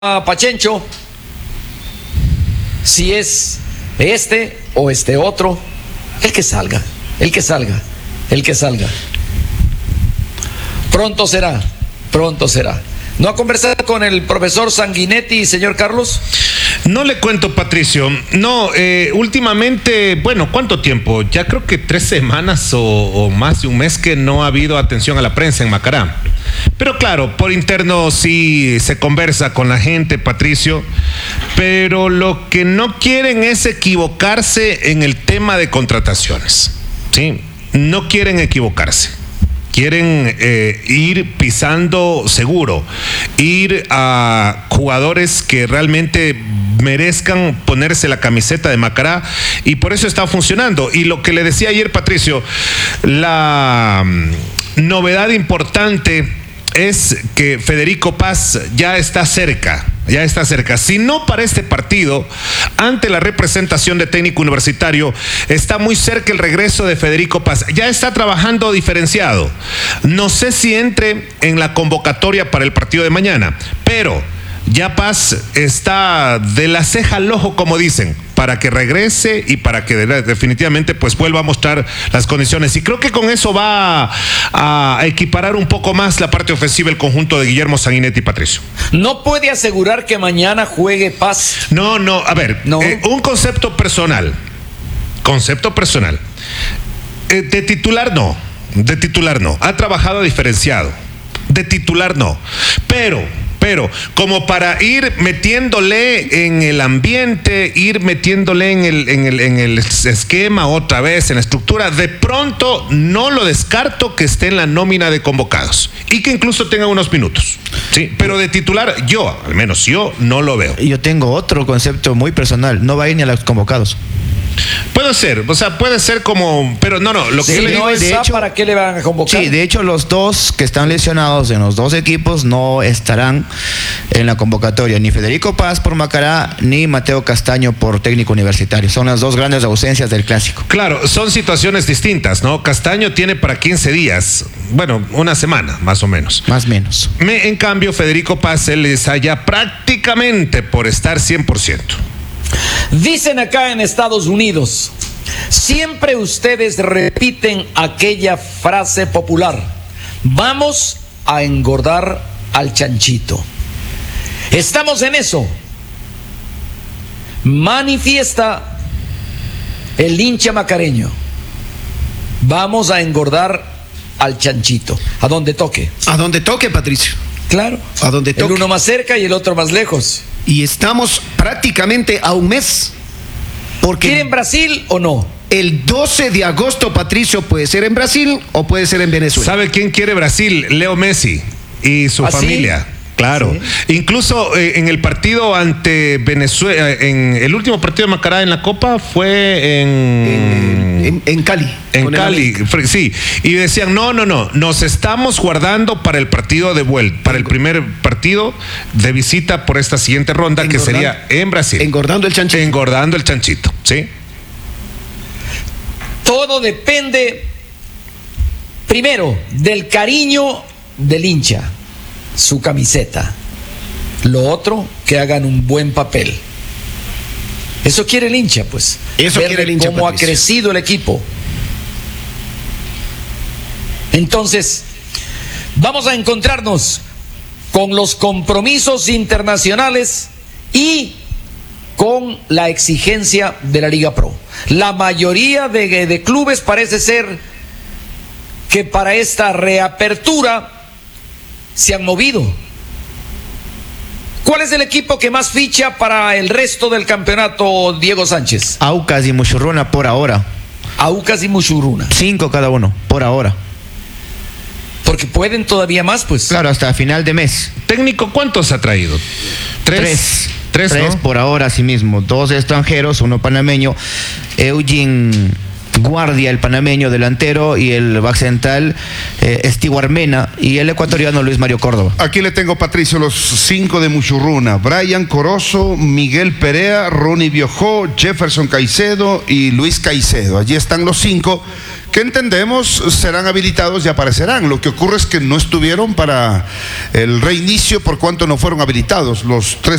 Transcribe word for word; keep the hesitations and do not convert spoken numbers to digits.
a Pachencho si es este o este otro, el que salga, el que salga, el que salga. Pronto será, pronto será. ¿No ha conversado con el profesor Sanguinetti, señor Carlos? No le cuento, Patricio. No, eh, últimamente, bueno, ¿cuánto tiempo? Ya creo que tres semanas o, o más de un mes que no ha habido atención a la prensa en Macará. Pero claro, por interno sí se conversa con la gente, Patricio, pero lo que no quieren es equivocarse en el tema de contrataciones, ¿sí? No quieren equivocarse. Quieren eh, ir pisando seguro, ir a jugadores que realmente merezcan ponerse la camiseta de Macará, y por eso está funcionando. Y lo que le decía ayer, Patricio, la um, novedad importante es que Federico Paz ya está cerca, ya está cerca. Si no para este partido, ante la representación de técnico universitario, está muy cerca el regreso de Federico Paz. Ya está trabajando diferenciado. No sé si entre en la convocatoria para el partido de mañana, pero ya Paz está de la ceja al ojo, como dicen, para que regrese y para que definitivamente pues vuelva a mostrar las condiciones. Y creo que con eso va a equiparar un poco más la parte ofensiva el conjunto de Guillermo Sanguinetti y Patricio. ¿No puede asegurar que mañana juegue Paz? No, no, a ver, no. Eh, un concepto personal, concepto personal. Eh, de titular no, de titular no. Ha trabajado diferenciado, de titular no, pero... Pero como para ir metiéndole en el ambiente, ir metiéndole en el, en el, en el esquema otra vez, en la estructura, de pronto no lo descarto que esté en la nómina de convocados y que incluso tenga unos minutos. Sí, pero de titular yo, al menos yo, no lo veo. Yo tengo otro concepto muy personal, no va a ir ni a los convocados. Puede ser, o sea, puede ser como, pero no, no, lo que sí, le digo no es, de hecho, ¿para qué le van a convocar? Sí, de hecho los dos que están lesionados en los dos equipos no estarán en la convocatoria, ni Federico Paz por Macará, ni Mateo Castaño por técnico universitario. Son las dos grandes ausencias del clásico. Claro, son situaciones distintas, ¿no? Castaño tiene para quince días, bueno, una semana, más o menos. Más o menos. Me, en cambio, Federico Paz, él está ya prácticamente por estar cien por ciento. Dicen acá en Estados Unidos, siempre ustedes repiten aquella frase popular: vamos a engordar al chanchito. Estamos en eso. Manifiesta el hincha macareño: vamos a engordar al chanchito, a donde toque. A donde toque, Patricio. Claro, a donde toque. El uno más cerca y el otro más lejos. Y estamos prácticamente a un mes. Porque ¿quieren Brasil o no? El doce de agosto, Patricio, puede ser en Brasil o puede ser en Venezuela. ¿Sabe quién quiere Brasil? Leo Messi y su ¿Ah, familia. sí? Claro, sí. Incluso eh, en el partido ante Venezuela, en el último partido de Macará en la Copa fue en en, en, en Cali. En Cali, sí. Y decían, no, no, no, nos estamos guardando para el partido de vuelta, para el primer partido de visita por esta siguiente ronda, engordando, que sería en Brasil. Engordando el chanchito. Engordando el chanchito, ¿sí? Todo depende, primero, del cariño del hincha, su camiseta. Lo otro, que hagan un buen papel. Eso quiere el hincha, pues. Eso ver quiere el hincha, cómo Patricio. ha crecido el equipo. Entonces, vamos a encontrarnos con los compromisos internacionales y con la exigencia de la Liga Pro. La mayoría de, de clubes parece ser que para esta reapertura se han movido. ¿Cuál es el equipo que más ficha para el resto del campeonato, Diego Sánchez? Aucas y Muchurruna por ahora. Aucas y Muchurruna. Cinco cada uno, por ahora. Porque pueden todavía más, pues. Claro, hasta final de mes. ¿Técnico cuántos ha traído? Tres. Tres, Tres, Tres ¿no? por ahora, sí mismo. Dos extranjeros, uno panameño, Eugene Guardia, el panameño delantero, y el back central eh, Stewart Mena, y el ecuatoriano Luis Mario Córdoba. Aquí le tengo, Patricio, los cinco de Muchurruna: Brian Corozo, Miguel Perea, Ronnie Biojó, Jefferson Caicedo y Luis Caicedo. Allí están los cinco que entendemos serán habilitados y aparecerán. Lo que ocurre es que no estuvieron para el reinicio por cuanto no fueron habilitados los tres